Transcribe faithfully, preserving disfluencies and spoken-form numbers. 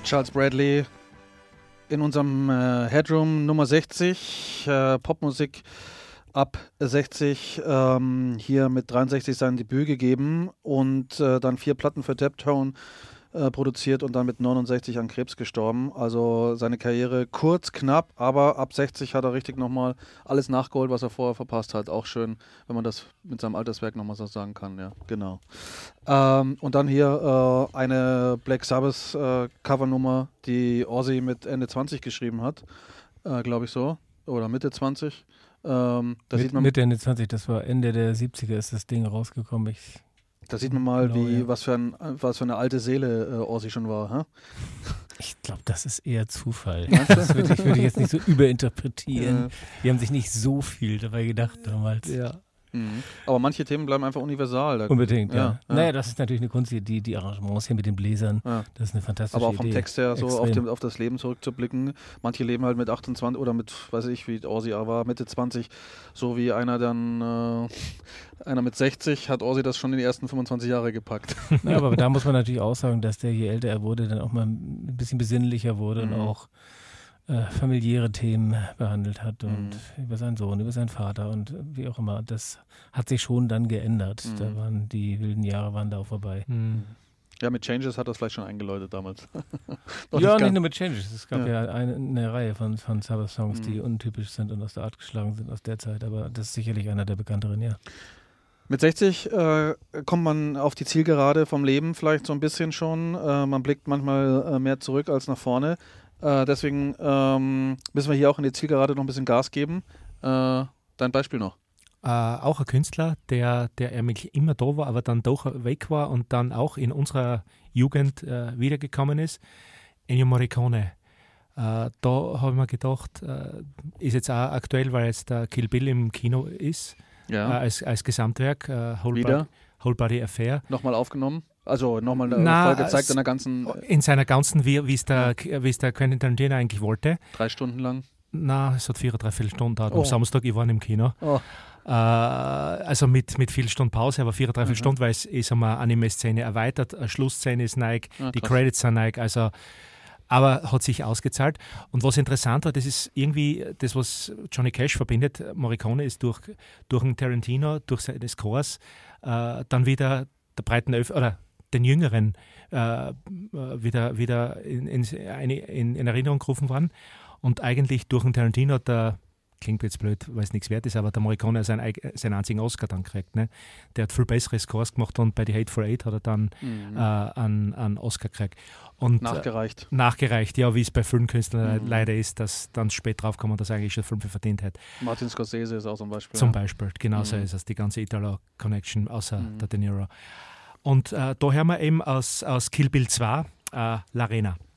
Charles Bradley in unserem äh, Headroom Nummer sechzig, äh, Popmusik ab sechzig, ähm, hier mit dreiundsechzig sein Debüt gegeben und äh, dann vier Platten für Taptone äh, produziert und dann mit neunundsechzig an Krebs gestorben. Also seine Karriere kurz, knapp, aber ab sechzig hat er richtig nochmal alles nachgeholt, was er vorher verpasst hat. Auch schön, wenn man das mit seinem Alterswerk nochmal so sagen kann, ja, genau. Ähm, und dann hier äh, eine Black Sabbath äh, Covernummer, die Ozzy mit Ende zwanzig geschrieben hat, äh, glaube ich so, oder Mitte zwanzig. Ähm, da mit, sieht man, Mitte Ende zwanzig, das war Ende der siebziger ist das Ding rausgekommen. Ich da sieht man mal, genau, wie, ja. was, für ein, was für eine alte Seele äh, Ozzy schon war. Hä? Ich glaube, das ist eher Zufall. Meinst du? Das würde ich, würde ich jetzt nicht so überinterpretieren. Ja. Die haben sich nicht so viel dabei gedacht damals. Ja. Mhm. Aber manche Themen bleiben einfach universal. Da, Unbedingt, ja. ja, ja. Naja, das ist natürlich eine Kunst, die, die Arrangements hier mit den Bläsern, Ja. das ist eine fantastische Aber auch vom Idee. Text her so auf, Extrem. dem, auf das Leben zurückzublicken. Manche leben halt mit achtundzwanzig oder mit, weiß ich, wie Ozzy war, Mitte zwanzig, so wie einer dann, äh, einer mit sechzig, hat Ozzy das schon in die ersten fünfundzwanzig Jahre gepackt. Ja, aber da muss man natürlich auch sagen, dass der, je älter er wurde, dann auch mal ein bisschen besinnlicher wurde Mhm. und auch äh, familiäre Themen behandelt hat und Mhm. über seinen Sohn, über seinen Vater und wie auch immer. Das hat sich schon dann geändert. Mhm. Da waren die wilden Jahre waren da auch vorbei. Hm. Ja, mit Changes hat das vielleicht schon eingeläutet damals. Noch Ja, ganz- nicht nur mit Changes. Es gab ja, Ja. eine, eine Reihe von, von Sabbath-Songs, die Mhm. untypisch sind und aus der Art geschlagen sind aus der Zeit, aber das ist sicherlich einer der bekannteren, ja. Mit sechzig äh, kommt man auf die Zielgerade vom Leben vielleicht so ein bisschen schon. Äh, man blickt manchmal äh, mehr zurück als nach vorne. Äh, deswegen ähm, müssen wir hier auch in die Zielgerade noch ein bisschen Gas geben. Äh, dein Beispiel noch. Äh, auch ein Künstler, der, der eigentlich immer da war, aber dann doch weg war und dann auch in unserer Jugend äh, wiedergekommen ist, Ennio Morricone. Äh, da habe ich mir gedacht, äh, ist jetzt auch aktuell, weil jetzt der Kill Bill im Kino ist, Ja. äh, als, als Gesamtwerk, äh, Whole, Wieder? Body, Whole Body Affair. Nochmal aufgenommen? Also nochmal eine Na, Folge gezeigt es- in der ganzen In seiner ganzen, wie wie es der, wie es der Quentin Tarantino eigentlich wollte. drei Stunden lang. Na, es hat vier, drei Viertelstunden gedauert. Oh. Am Samstag, ich war im Kino. Oh. Äh, also mit, mit viel Stunden Pause, aber vier, drei Mhm. Stunden, weil es ist eine Anime-Szene erweitert, eine Schlussszene ist neu, Ah, die krass. Credits sind neu, also aber hat sich ausgezahlt. Und was interessant war, das ist irgendwie das, was Johnny Cash verbindet. Morricone ist durch, durch den Tarantino, durch seine Scores, äh, dann wieder der breiten Öf oder den Jüngeren äh, wieder, wieder in, in, in, in Erinnerung gerufen worden. Und eigentlich durch den Tarantino, der klingt jetzt blöd, weil es nichts wert ist, aber der Morricone hat seinen, eig- seinen einzigen Oscar dann gekriegt. Ne? Der hat viel bessere Scores gemacht und bei The Hateful Eight hat er dann Mhm. äh, einen, einen Oscar gekriegt. Und, Nachgereicht. Äh, nachgereicht, ja, wie es bei vielen Künstlern Mhm. leider ist, dass dann spät drauf kommen, dass er eigentlich schon fünf verdient hat. Martin Scorsese ist auch so ein Beispiel. Zum ja. Beispiel, genauso Mhm. ist es, die ganze Italo-Connection, außer Mhm. der De Niro. Und äh, da hören wir eben aus, aus Kill Bill zwei äh, L'Arena.